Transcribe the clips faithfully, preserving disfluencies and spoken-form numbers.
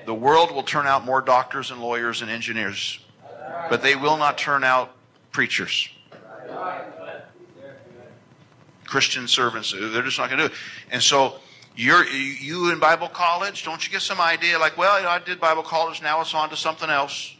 The world will turn out more doctors and lawyers and engineers, but they will not turn out preachers. Christian servants, they're just not going to do it. And so you're, you in Bible college, don't you get some idea like, well, you know, I did Bible college, now it's on to something else.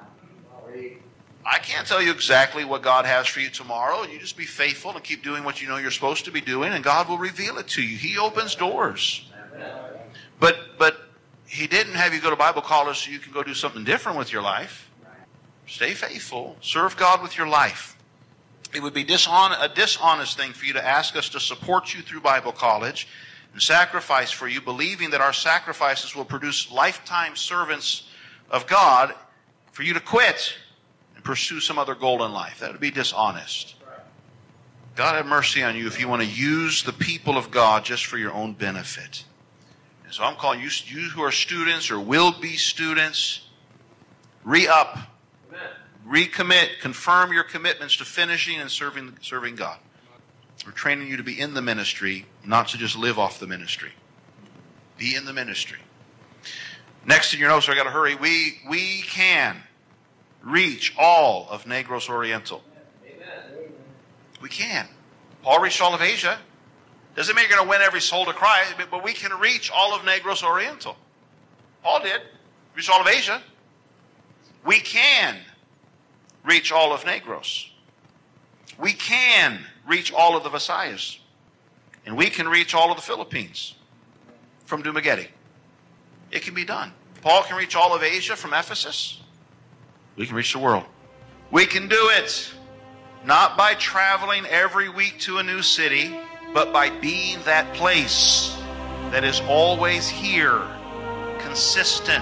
I can't tell you exactly what God has for you tomorrow. You just be faithful and keep doing what you know you're supposed to be doing, and God will reveal it to you. He opens doors. But but He didn't have you go to Bible college so you can go do something different with your life. Stay faithful. Serve God with your life. It would be dishon- a dishonest thing for you to ask us to support you through Bible college and sacrifice for you, believing that our sacrifices will produce lifetime servants of God, for you to quit and pursue some other goal in life. That would be dishonest. God have mercy on you if you want to use the people of God just for your own benefit. And so I'm calling you, you who are students or will be students, re-up. Recommit, confirm your commitments to finishing and serving serving God. We're training you to be in the ministry, not to just live off the ministry. Be in the ministry. Next in your notes, I got to hurry. We we can reach all of Negros Oriental. We can. Paul reached all of Asia. Doesn't mean you're going to win every soul to Christ, but we can reach all of Negros Oriental. Paul did. Reach all of Asia. We can reach all of Negros. We can reach all of the Visayas. And we can reach all of the Philippines from Dumaguete. It can be done. Paul can reach all of Asia from Ephesus. We can reach the world. We can do it not by traveling every week to a new city, but by being that place that is always here, consistent.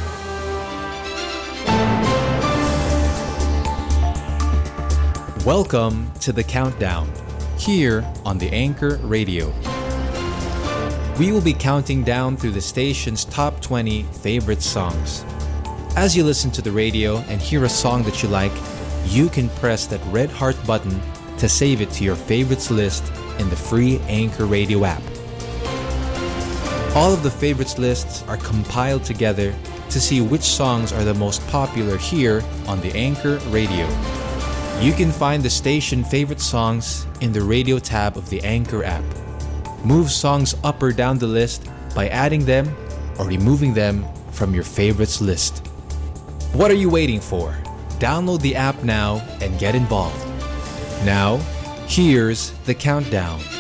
Welcome to The Countdown, here on the Anchor Radio. We will be counting down through the station's top twenty favorite songs. As you listen to the radio and hear a song that you like, you can press that red heart button to save it to your favorites list in the free Anchor Radio app. All of the favorites lists are compiled together to see which songs are the most popular here on the Anchor Radio. You can find the station favorite songs in the radio tab of the Anchor app. Move songs up or down the list by adding them or removing them from your favorites list. What are you waiting for? Download the app now and get involved. Now, here's The Countdown.